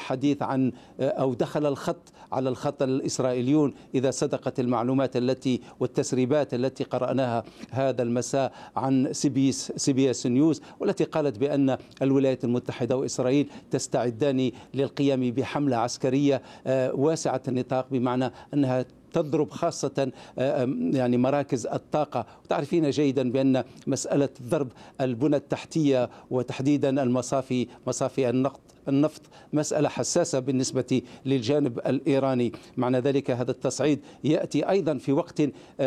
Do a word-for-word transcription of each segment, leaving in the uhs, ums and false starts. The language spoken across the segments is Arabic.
الحديث عن أو دخل الخط على الخط الإسرائيليون إذا صدقت المعلومات التي والتسريبات التي قرأناها هذا المساء عن سي بي اس سي بي اس نيوز، والتي قالت بأن الولايات المتحدة وإسرائيل تستعدان للقيام بحملة عسكرية واسعة النطاق، بمعنى أنها تضرب خاصة يعني مراكز الطاقة. وتعرفين جيدا بأن مسألة ضرب البنى التحتية وتحديدا المصافي مصافي النفط النفط مسألة حساسة بالنسبة للجانب الإيراني. معنى ذلك هذا التصعيد يأتي أيضا في وقت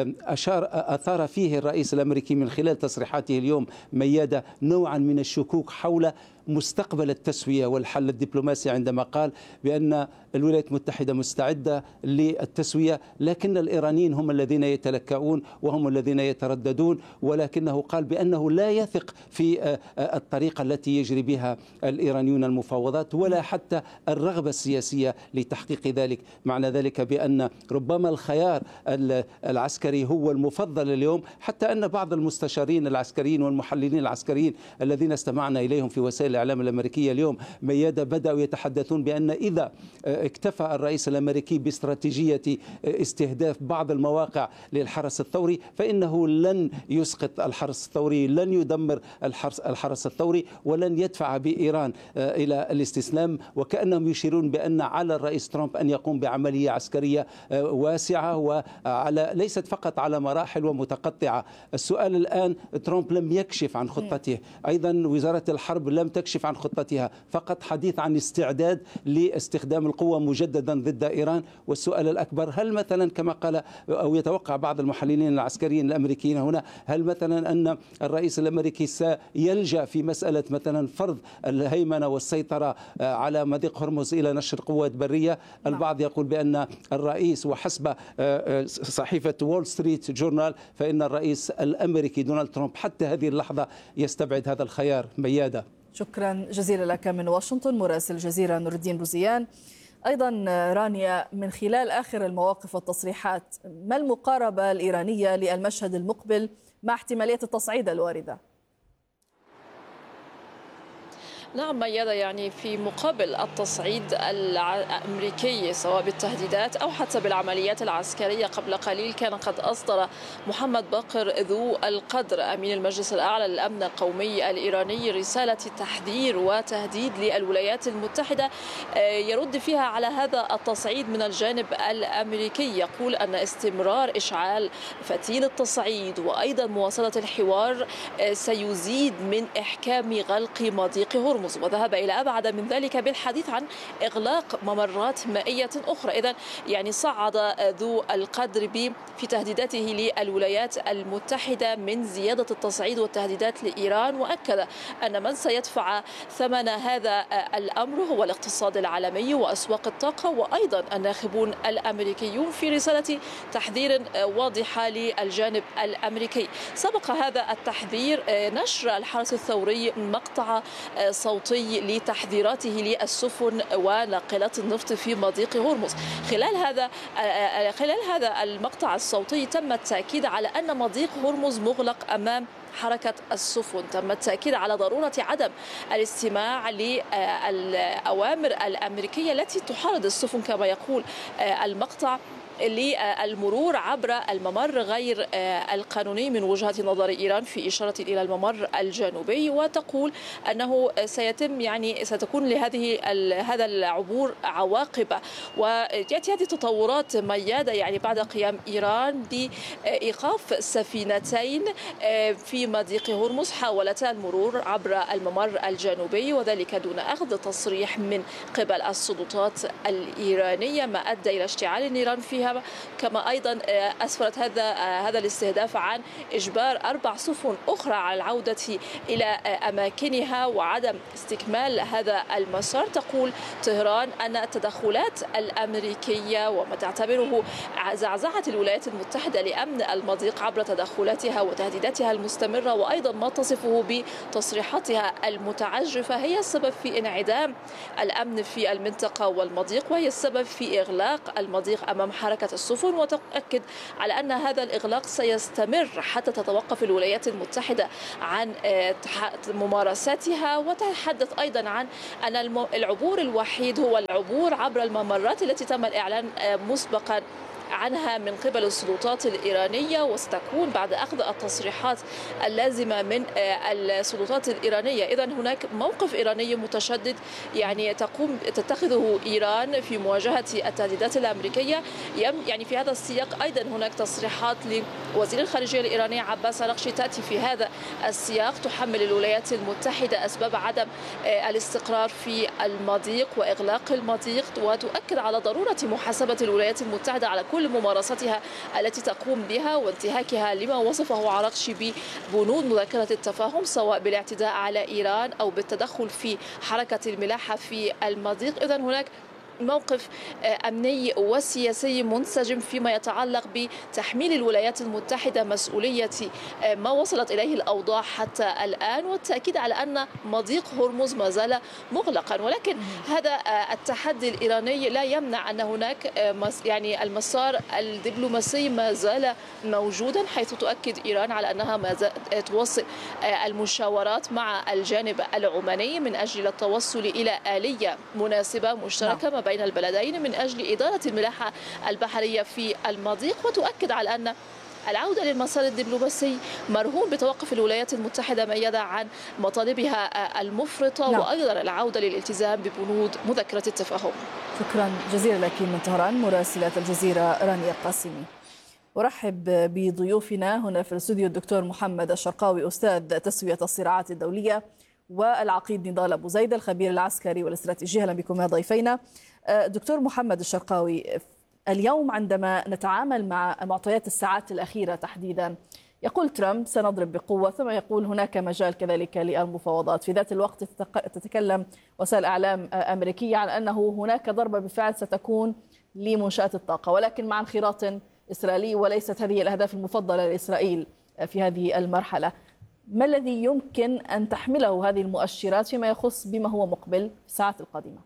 أشار أثار فيه الرئيس الأمريكي من خلال تصريحاته اليوم ميادة نوعا من الشكوك حول مستقبل التسوية والحل الدبلوماسي، عندما قال بأن الولايات المتحدة مستعدة للتسوية، لكن الإيرانيين هم الذين يتلكؤون وهم الذين يترددون، ولكنه قال بأنه لا يثق في الطريقة التي يجري بها الإيرانيون المفاوضات ولا حتى الرغبة السياسية لتحقيق ذلك. معنى ذلك بأن ربما الخيار العسكري هو المفضل اليوم، حتى أن بعض المستشارين العسكريين والمحللين العسكريين الذين استمعنا إليهم في وسائل الإعلام الأمريكية اليوم ميادة بدأوا يتحدثون بأن إذا اكتفى الرئيس الأمريكي باستراتيجية استهداف بعض المواقع للحرس الثوري فإنه لن يسقط الحرس الثوري، لن يدمر الحرس, الحرس الثوري، ولن يدفع بإيران إلى الاستسلام. وكأنهم يشيرون بأن على الرئيس ترامب أن يقوم بعملية عسكرية واسعة وعلى ليست فقط على مراحل ومتقطعة. السؤال الآن ترامب لم يكشف عن خطته، أيضا وزارة الحرب لم تكشف عن خطتها، فقط حديث عن استعداد لاستخدام القوة مجددا ضد إيران. والسؤال الأكبر هل مثلا كما قال أو يتوقع بعض المحللين العسكريين الأمريكيين هنا، هل مثلا أن الرئيس الأمريكي سيلجأ في مسألة مثلا فرض الهيمنة والسيطرة على مضيق هرمز إلى نشر قوات برية؟ البعض يقول بأن الرئيس وحسب صحيفة وول ستريت جورنال فإن الرئيس الأمريكي دونالد ترامب حتى هذه اللحظة يستبعد هذا الخيار. ميادة، شكرا جزيلا لك من واشنطن مراسل الجزيرة نور الدين بوزيان. أيضا رانيا، من خلال آخر المواقف والتصريحات، ما المقاربة الإيرانية للمشهد المقبل مع احتمالية التصعيد الواردة؟ نعم ميادة، يعني في مقابل التصعيد الأمريكي سواء بالتهديدات أو حتى بالعمليات العسكرية، قبل قليل كان قد أصدر محمد باقر ذو القدر أمين المجلس الأعلى للأمن القومي الإيراني رسالة تحذير وتهديد للولايات المتحدة يرد فيها على هذا التصعيد من الجانب الأمريكي. يقول أن استمرار إشعال فتيل التصعيد وأيضا مواصلة الحوار سيزيد من إحكام غلق مضيق هرمز، وذهب إلى أبعد من ذلك بالحديث عن إغلاق ممرات مائية أخرى. إذن يعني صعد ذو القدر ب في تهديداته للولايات المتحدة من زيادة التصعيد والتهديدات لإيران، وأكد أن من سيدفع ثمن هذا الأمر هو الاقتصاد العالمي وأسواق الطاقة وأيضا الناخبون الأمريكيون، في رسالة تحذير واضحة للجانب الأمريكي. سبق هذا التحذير نشر الحرس الثوري مقطع صوتي لتحذيراته للسفن وناقلات النفط في مضيق هرمز. خلال هذا خلال هذا المقطع الصوتي تم التأكيد على أن مضيق هرمز مغلق أمام حركة السفن. تم التأكيد على ضرورة عدم الاستماع للأوامر الأمريكية التي تحرض السفن كما يقول المقطع للمرور عبر الممر غير القانوني من وجهة نظر إيران، في إشارة إلى الممر الجنوبي، وتقول أنه سيتم يعني ستكون لهذه هذا العبور عواقب. ويأتي هذه التطورات ميادة يعني بعد قيام إيران بإيقاف سفينتين في مضيق هرمز حاولتا المرور عبر الممر الجنوبي، وذلك دون أخذ تصريح من قبل السلطات الإيرانية، ما أدى إلى اشتعال النيران فيها. كما أيضا أسفرت هذا هذا الاستهداف عن إجبار أربع سفن أخرى على العودة إلى أماكنها وعدم استكمال هذا المسار. تقول طهران أن التدخلات الأمريكية وما تعتبره زعزعة الولايات المتحدة لأمن المضيق عبر تدخلاتها وتهديداتها المستمرة المستمرة وأيضا ما تصفه بتصريحاتها المتعجرفة هي السبب في انعدام الأمن في المنطقة والمضيق، وهي السبب في إغلاق المضيق أمام حركة السفن، وتؤكد على أن هذا الإغلاق سيستمر حتى تتوقف الولايات المتحدة عن ممارساتها. وتحدث أيضا عن أن العبور الوحيد هو العبور عبر الممرات التي تم الإعلان مسبقا عنها من قبل السلطات الإيرانية، وستكون بعد أخذ التصريحات اللازمة من السلطات الإيرانية. إذن هناك موقف إيراني متشدد يعني تقوم تتخذه إيران في مواجهة التهديدات الأمريكية. يعني في هذا السياق أيضا هناك تصريحات لوزير الخارجية الإيراني عباس أراغشي تأتي في هذا السياق، تحمل الولايات المتحدة أسباب عدم الاستقرار في المضيق وإغلاق المضيق، وتؤكد على ضرورة محاسبة الولايات المتحدة على كل ممارساتها التي تقوم بها وانتهاكها لما وصفه عراقشي ببنود مذكرة التفاهم، سواء بالاعتداء على إيران أو بالتدخل في حركة الملاحة في المضيق. إذن هناك موقف أمني وسياسي منسجم فيما يتعلق بتحميل الولايات المتحدة مسؤولية ما وصلت إليه الأوضاع حتى الآن، والتأكيد على أن مضيق هرمز ما زال مغلقا. ولكن هذا التحدي الإيراني لا يمنع أن هناك يعني المسار الدبلوماسي ما زال موجودا، حيث تؤكد إيران على أنها ما تواصل المشاورات مع الجانب العماني من أجل التوصل إلى آلية مناسبة مشتركة ما بين البلدين من أجل إدارة الملاحة البحرية في المضيق. وتؤكد على أن العودة للمسار الدبلوماسي مرهون بتوقف الولايات المتحدة ميادة عن مطالبها المفرطة، نعم. وأيضا العودة للالتزام ببنود مذكرة التفاهم. شكرا جزيلا لك من طهران مراسلة الجزيرة رانيا القاسمي. أرحب بضيوفنا هنا في الاستوديو الدكتور محمد الشرقاوي أستاذ تسوية الصراعات الدولية، والعقيد نضال أبو زيد الخبير العسكري والاستراتيجي. أهلا بكم يا ضيفينا. دكتور محمد الشرقاوي، اليوم عندما نتعامل مع معطيات الساعات الأخيرة تحديدا، يقول ترامب سنضرب بقوة، ثم يقول هناك مجال كذلك للمفاوضات. في ذات الوقت تتكلم وسائل أعلام أمريكية عن أنه هناك ضربة بالفعل ستكون لمنشآت الطاقة، ولكن مع انخراط إسرائيلي، وليست هذه الأهداف المفضلة لإسرائيل في هذه المرحلة. ما الذي يمكن أن تحمله هذه المؤشرات فيما يخص بما هو مقبل في الساعات القادمة؟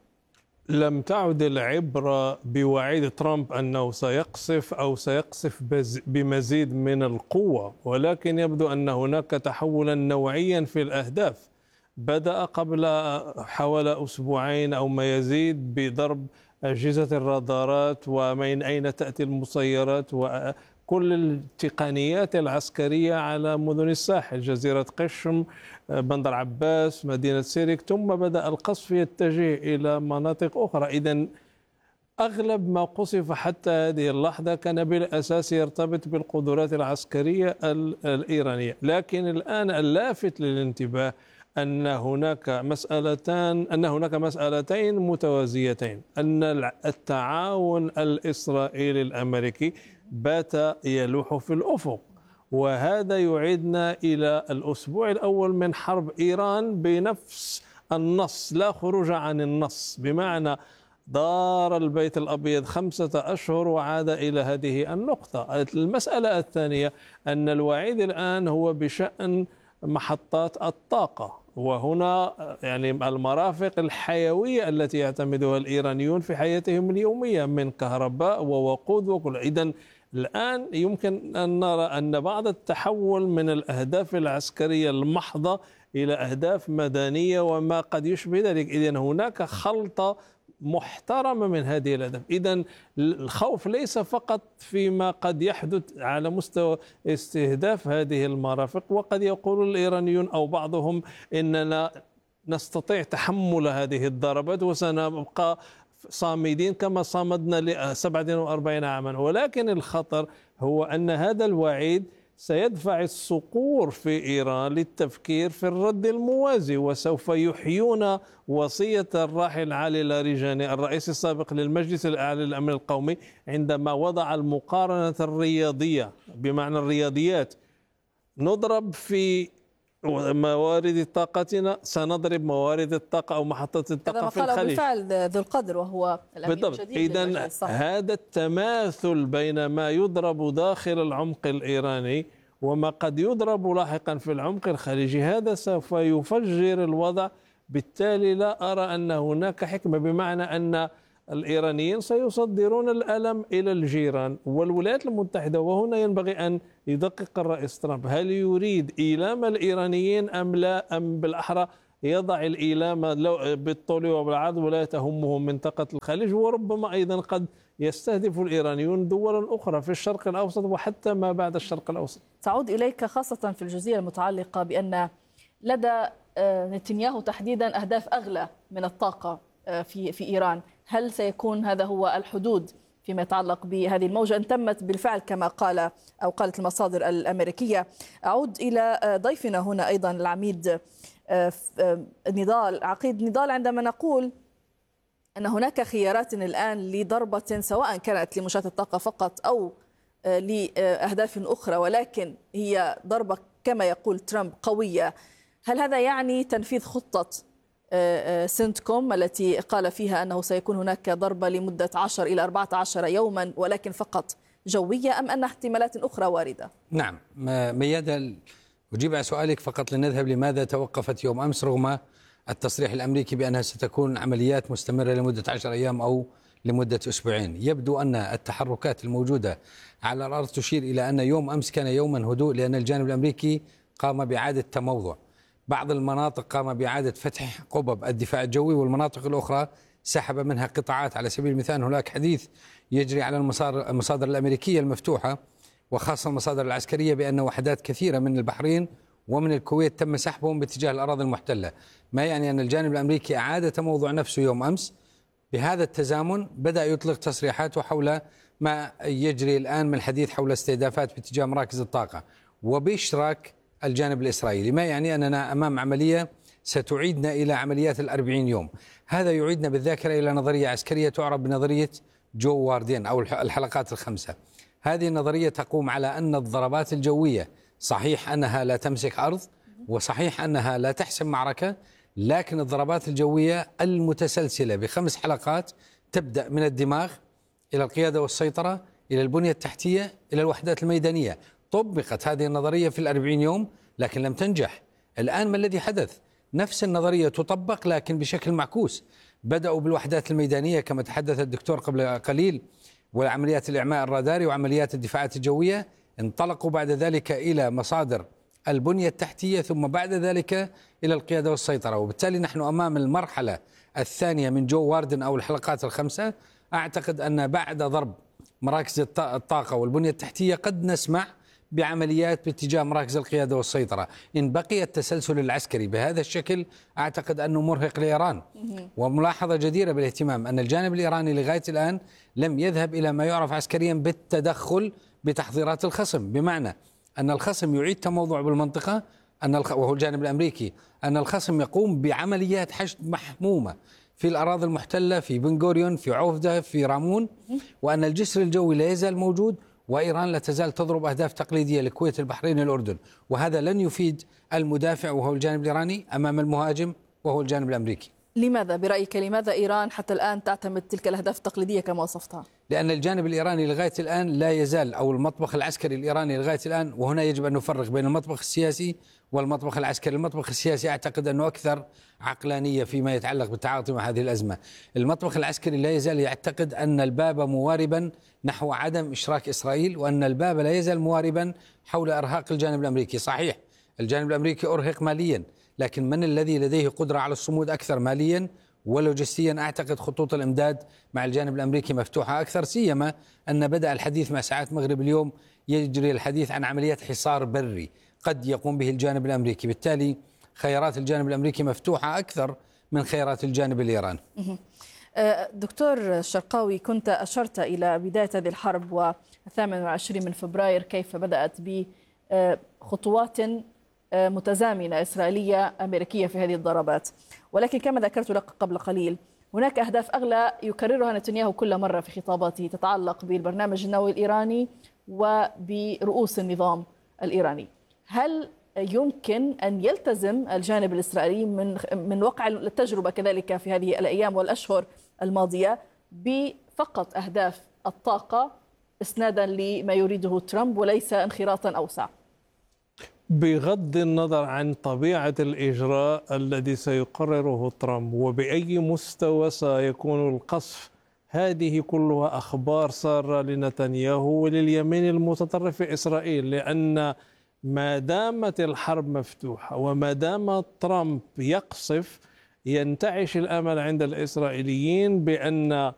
لم تعد العبرة بوعيد ترامب أنه سيقصف أو سيقصف بمزيد من القوة، ولكن يبدو أن هناك تحولا نوعيا في الأهداف. بدأ قبل حوالي أسبوعين أو ما يزيد بضرب أجهزة الرادارات ومن أين تأتي المسيرات وكل التقنيات العسكرية على مدن الساحل، جزيرة قشم، بندر عباس، مدينة سيريك، ثم بدأ القصف يتجه إلى مناطق أخرى. إذن أغلب ما قصف حتى هذه اللحظة كان بالأساس يرتبط بالقدرات العسكرية الإيرانية، لكن الآن اللافت للانتباه أن هناك مسألتان أن هناك مسألتين متوازيتين، أن التعاون الإسرائيلي الأمريكي بات يلوح في الأفق، وهذا يعيدنا إلى الأسبوع الأول من حرب إيران بنفس النص، لا خروج عن النص، بمعنى دار البيت الأبيض خمسة أشهر وعاد إلى هذه النقطة. المسألة الثانية أن الوعيد الآن هو بشأن محطات الطاقة، وهنا يعني المرافق الحيوية التي يعتمدها الإيرانيون في حياتهم اليومية من كهرباء ووقود وكل. إذن الآن يمكن أن نرى أن بعض التحول من الأهداف العسكرية المحضة إلى أهداف مدنية وما قد يشبه ذلك. إذن هناك خلطة محترمة من هذه الأهداف. إذن الخوف ليس فقط فيما قد يحدث على مستوى استهداف هذه المرافق، وقد يقول الإيرانيون أو بعضهم إننا نستطيع تحمل هذه الضربات وسنبقى صامدين كما صامدنا لسبعة وأربعين عاما، ولكن الخطر هو أن هذا الوعيد سيدفع الصقور في إيران للتفكير في الرد الموازي، وسوف يحيون وصية الراحل علي لاريجاني الرئيس السابق للمجلس الأعلى للأمن القومي عندما وضع المقارنة الرياضية، بمعنى الرياضيات: نضرب في موارد طاقتنا سنضرب موارد الطاقة أو محطة الطاقة في الخليج. بالفعل ذو القدر وهو الأمين الجديد. إذن هذا التماثل بين ما يضرب داخل العمق الإيراني وما قد يضرب لاحقا في العمق الخليجي هذا سوف يفجر الوضع. بالتالي لا أرى أن هناك حكمة، بمعنى أن الإيرانيين سيصدرون الألم إلى الجيران والولايات المتحدة. وهنا ينبغي أن يدقق الرئيس ترامب، هل يريد إيلام الإيرانيين أم لا، أم بالأحرى يضع الإيلام بالطول وبالعرض ولا تهمه منطقة الخليج، وربما أيضا قد يستهدف الإيرانيون دولا أخرى في الشرق الأوسط وحتى ما بعد الشرق الأوسط. تعود إليك خاصة في الجزئية المتعلقة بأن لدى نتنياهو تحديدا أهداف أغلى من الطاقة في في إيران، هل سيكون هذا هو الحدود فيما يتعلق بهذه الموجة إن تمت بالفعل كما قال أو قالت المصادر الأمريكية؟ أعود إلى ضيفنا هنا أيضا العميد نضال، عقيد نضال، عندما نقول أن هناك خيارات الآن لضربة سواء كانت لمنشآت الطاقة فقط أو لأهداف أخرى، ولكن هي ضربة كما يقول ترامب قوية، هل هذا يعني تنفيذ خطة سنتكوم التي قال فيها أنه سيكون هناك ضربة لمدة عشر إلى أربعة عشر يوما ولكن فقط جوية، أم أن احتمالات أخرى واردة؟ نعم ميادة، أجيب على سؤالك فقط لنذهب لماذا توقفت يوم أمس رغم التصريح الأمريكي بأنها ستكون عمليات مستمرة لمدة عشر أيام أو لمدة أسبوعين. يبدو أن التحركات الموجودة على الأرض تشير إلى أن يوم أمس كان يوما هدوء، لأن الجانب الأمريكي قام بإعادة تموضع بعض المناطق، قام بإعادة فتح قبب الدفاع الجوي، والمناطق الأخرى سحب منها قطاعات. على سبيل المثال هناك حديث يجري على المصادر الأمريكية المفتوحة وخاصة المصادر العسكرية بأن وحدات كثيرة من البحرين ومن الكويت تم سحبهم باتجاه الأراضي المحتلة، ما يعني أن الجانب الأمريكي أعاد تموضع نفسه يوم أمس. بهذا التزامن بدأ يطلق تصريحاته حول ما يجري الآن من الحديث حول استهدافات باتجاه مراكز الطاقة وبإشراك الجانب الإسرائيلي، ما يعني أننا أمام عملية ستعيدنا إلى عمليات الأربعين يوم. هذا يعيدنا بالذاكرة إلى نظرية عسكرية تعرف بنظرية جو واردين أو الحلقات الخمسة. هذه النظرية تقوم على أن الضربات الجوية صحيح أنها لا تمسك أرض وصحيح أنها لا تحسم معركة، لكن الضربات الجوية المتسلسلة بخمس حلقات تبدأ من الدماغ إلى القيادة والسيطرة إلى البنية التحتية إلى الوحدات الميدانية. طبقت هذه النظرية في الأربعين يوم لكن لم تنجح. الآن ما الذي حدث؟ نفس النظرية تطبق لكن بشكل معكوس. بدأوا بالوحدات الميدانية كما تحدث الدكتور قبل قليل وعمليات الإعماء الراداري وعمليات الدفاعات الجوية، انطلقوا بعد ذلك إلى مصادر البنية التحتية ثم بعد ذلك إلى القيادة والسيطرة. وبالتالي نحن أمام المرحلة الثانية من جو واردن أو الحلقات الخمسة. أعتقد أن بعد ضرب مراكز الطاقة والبنية التحتية قد نسمع بعمليات باتجاه مراكز القيادة والسيطرة. إن بقي التسلسل العسكري بهذا الشكل أعتقد أنه مرهق لإيران. وملاحظة جديرة بالاهتمام أن الجانب الإيراني لغاية الآن لم يذهب إلى ما يعرف عسكريا بالتدخل بتحضيرات الخصم، بمعنى أن الخصم يعيد تموضع بالمنطقة، أن الخ... وهو الجانب الأمريكي، أن الخصم يقوم بعمليات حشد محمومة في الأراضي المحتلة في بن غوريون في عوفدة في رامون، وأن الجسر الجوي لا يزال موجود وإيران لا تزال تضرب أهداف تقليدية للكويت البحرين الأردن. وهذا لن يفيد المدافع وهو الجانب الإيراني أمام المهاجم وهو الجانب الأمريكي. لماذا برأيك لماذا إيران حتى الآن تعتمد تلك الأهداف التقليدية كما وصفتها؟ لأن الجانب الإيراني لغاية الآن لا يزال، أو المطبخ العسكري الإيراني لغاية الآن، وهنا يجب أن نفرق بين المطبخ السياسي والمطبخ العسكري. المطبخ السياسي أعتقد أنه أكثر عقلانية فيما يتعلق بالتعاطي مع هذه الأزمة. المطبخ العسكري لا يزال يعتقد أن الباب مواربا نحو عدم إشراك إسرائيل، وأن الباب لا يزال مواربا حول إرهاق الجانب الأمريكي. صحيح الجانب الأمريكي أرهق ماليا، لكن من الذي لديه قدرة على الصمود أكثر ماليا ولوجستيا؟ أعتقد خطوط الإمداد مع الجانب الأمريكي مفتوحة أكثر، سيما أن بدأ الحديث مع ساعات مغرب اليوم يجري الحديث عن عمليات حصار بري قد يقوم به الجانب الأمريكي. بالتالي خيارات الجانب الأمريكي مفتوحة أكثر من خيارات الجانب الإيراني. دكتور الشرقاوي، كنت أشرت إلى بداية هذه الحرب والثامن والعشرين من فبراير كيف بدأت بخطوات متزامنة إسرائيلية أمريكية في هذه الضربات، ولكن كما ذكرت لك قبل قليل هناك أهداف أغلى يكررها نتنياهو كل مرة في خطاباته تتعلق بالبرنامج النووي الإيراني وبرؤوس النظام الإيراني. هل يمكن أن يلتزم الجانب الإسرائيلي من من واقع التجربة كذلك في هذه الأيام والأشهر الماضية بفقط أهداف الطاقة إسنادا لما يريده ترامب وليس انخراطا أوسع؟ بغض النظر عن طبيعة الإجراء الذي سيقرره ترامب وبأي مستوى سيكون القصف، هذه كلها أخبار سارة لنتنياهو ولليمين المتطرف في إسرائيل، لأن ما دامت الحرب مفتوحة وما دام ترامب يقصف ينتعش الأمل عند الإسرائيليين بأن